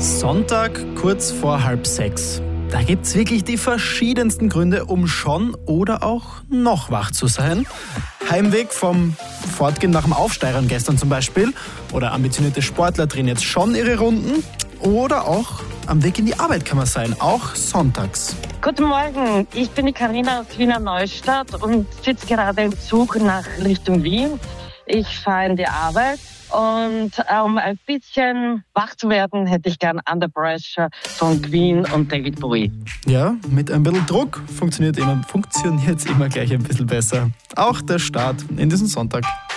Sonntag kurz vor 5:30. Da gibt's wirklich die verschiedensten Gründe, um schon oder auch noch wach zu sein. Heimweg vom Fortgehen nach dem Aufsteigern gestern zum Beispiel. Oder ambitionierte Sportler drehen jetzt schon ihre Runden. Oder auch am Weg in die Arbeit kann man sein, auch sonntags. Guten Morgen, ich bin die Carina aus Wiener Neustadt und sitze gerade im Zug nach Richtung Wien. Ich fahre in die Arbeit und um ein bisschen wach zu werden, hätte ich gern Under Pressure von Queen und David Bowie. Ja, mit ein bisschen Druck funktioniert's immer gleich ein bisschen besser. Auch der Start in diesen Sonntag.